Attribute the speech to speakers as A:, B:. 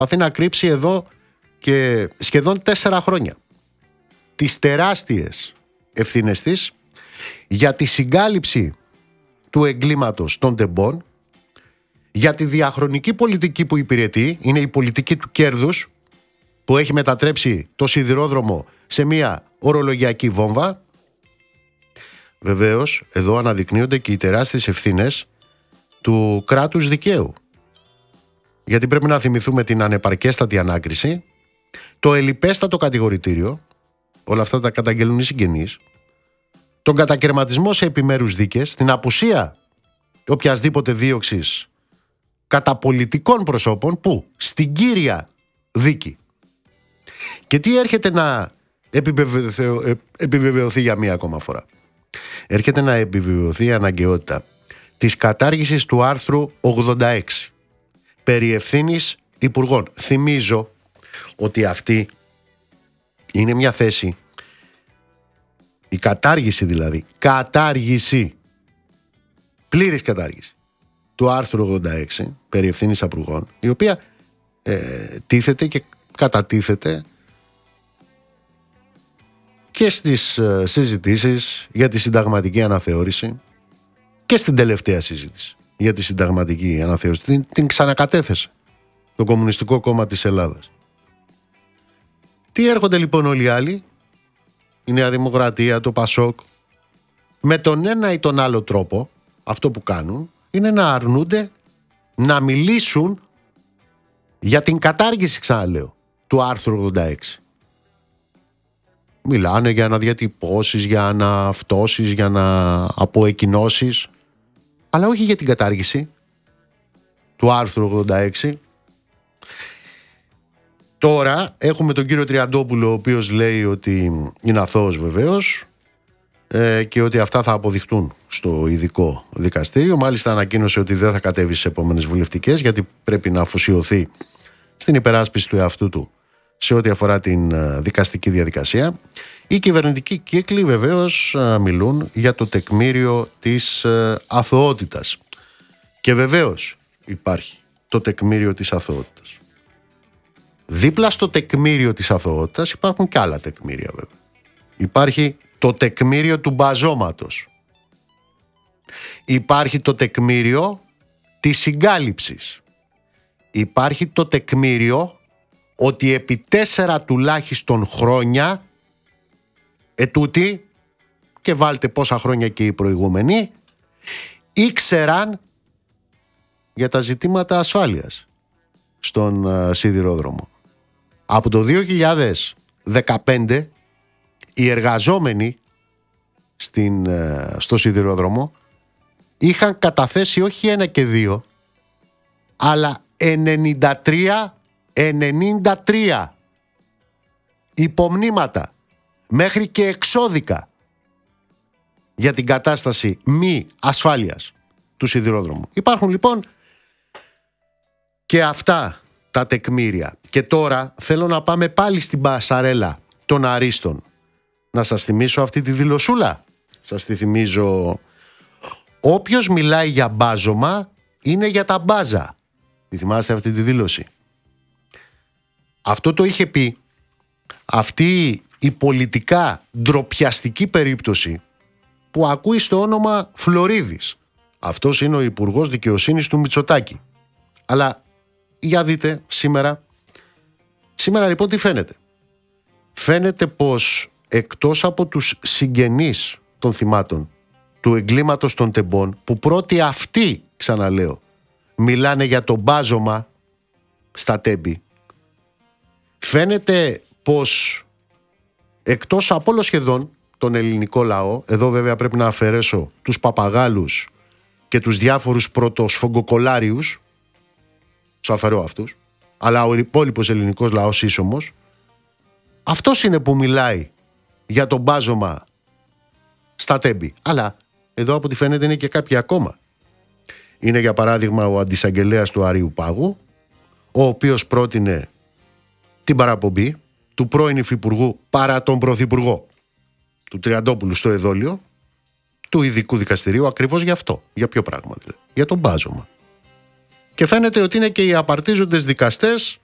A: προσπαθεί να κρύψει εδώ και σχεδόν 4 χρόνια τις τεράστιες ευθύνες της για τη συγκάλυψη του εγκλήματος των τεμπών, για τη διαχρονική πολιτική που υπηρετεί, είναι η πολιτική του κέρδους που έχει μετατρέψει το σιδηρόδρομο σε μια ορολογιακή βόμβα. Βεβαίως, εδώ αναδεικνύονται και οι τεράστιες ευθύνες του κράτους δικαίου. Γιατί πρέπει να θυμηθούμε την ανεπαρκέστατη ανάκριση, το ελλιπέστατο κατηγορητήριο, όλα αυτά τα καταγγελούν οι συγγενείς, τον κατακαιρματισμό σε επιμέρους δίκες, την απουσία οποιασδήποτε δίωξης κατά πολιτικών προσώπων, που στην κύρια δίκη. Και τι έρχεται να επιβεβαιωθεί για μία ακόμα φορά? Έρχεται να επιβεβαιωθεί η αναγκαιότητα της κατάργησης του άρθρου 86 περί ευθύνης υπουργών. Θυμίζω ότι αυτή είναι μια θέση, η κατάργηση δηλαδή, πλήρης κατάργηση του άρθρου 86 περί ευθύνης υπουργών, η οποία τίθεται και κατατίθεται και στις συζητήσεις για τη συνταγματική αναθεώρηση και στην τελευταία συζήτηση για τη συνταγματική αναθεώρηση. Την ξανακατέθεσε το Κομμουνιστικό Κόμμα της Ελλάδας. Τι έρχονται λοιπόν όλοι οι άλλοι, η Νέα Δημοκρατία, το Πασόκ, με τον ένα ή τον άλλο τρόπο? Αυτό που κάνουν είναι να αρνούνται να μιλήσουν για την κατάργηση, ξαναλέω, του άρθρου 86. Μιλάνε για αναδιατυπώσεις, για αναυτώσεις, για αποεκκοινώσεις, αλλά όχι για την κατάργηση του άρθρου 86. Τώρα έχουμε τον κύριο Τριαντόπουλο, ο οποίος λέει ότι είναι αθώος βεβαίως και ότι αυτά θα αποδειχτούν στο ειδικό δικαστήριο. Μάλιστα ανακοίνωσε ότι δεν θα κατέβει στις επόμενες βουλευτικές, γιατί πρέπει να αφοσιωθεί στην υπεράσπιση του εαυτού του σε ό,τι αφορά την δικαστική διαδικασία. Οι κυβερνητικοί κύκλοι βεβαίως μιλούν για το τεκμήριο της αθωότητας. Και βεβαίως υπάρχει το τεκμήριο της αθωότητας. Δίπλα στο τεκμήριο της αθωότητας υπάρχουν και άλλα τεκμήρια βέβαια. Υπάρχει το τεκμήριο του μπαζώματος. Υπάρχει το τεκμήριο της συγκάλυψης. Υπάρχει το τεκμήριο ότι επί 4 τουλάχιστον χρόνια ετούτοι, και βάλτε πόσα χρόνια και οι προηγούμενοι, ήξεραν για τα ζητήματα ασφάλειας στον σιδηρόδρομο. Από το 2015 οι εργαζόμενοι στο σιδηρόδρομο είχαν καταθέσει όχι 1 και 2, αλλά 93 υπομνήματα μέχρι και εξώδικα για την κατάσταση μη ασφάλειας του σιδηρόδρομου. Υπάρχουν λοιπόν και αυτά τα τεκμήρια. Και τώρα θέλω να πάμε πάλι στην πασαρέλα των αρίστων. Να σας θυμίσω αυτή τη δηλωσούλα. Σας τη θυμίζω. Όποιος μιλάει για μπάζωμα είναι για τα μπάζα. Τη θυμάστε αυτή τη δήλωση? Αυτό το είχε πει αυτή η πολιτικά ντροπιαστική περίπτωση που ακούει στο όνομα Φλωρίδης. Αυτός είναι ο Υπουργός Δικαιοσύνης του Μητσοτάκη. Αλλά για δείτε σήμερα λοιπόν τι φαίνεται? Φαίνεται πως εκτός από τους συγγενείς των θυμάτων του εγκλήματος των τεμπών, που πρώτοι αυτοί, ξαναλέω, μιλάνε για το μπάζωμα στα τέμπη, φαίνεται πως εκτός από όλο σχεδόν τον ελληνικό λαό, εδώ βέβαια πρέπει να αφαιρέσω τους παπαγάλους και τους διάφορους πρωτοσφογκοκολάριους, τους αφαιρώ αυτούς, αλλά ο υπόλοιπος ελληνικός λαός ίσομος, αυτός είναι που μιλάει για το μπάζωμα στα τέμπη. Αλλά εδώ από ό,τι φαίνεται είναι και κάποιοι ακόμα. Είναι για παράδειγμα ο αντισαγγελέας του Αρείου Πάγου, ο οποίος πρότεινε την παραπομπή του πρώην υφυπουργού παρά τον πρωθυπουργό, του Τριαντόπουλου, στο εδόλιο του ειδικού δικαστηρίου, ακριβώς για αυτό. Για ποιο πράγμα δηλαδή? Για τον μπάζωμα. Και φαίνεται ότι είναι και οι απαρτίζοντες δικαστές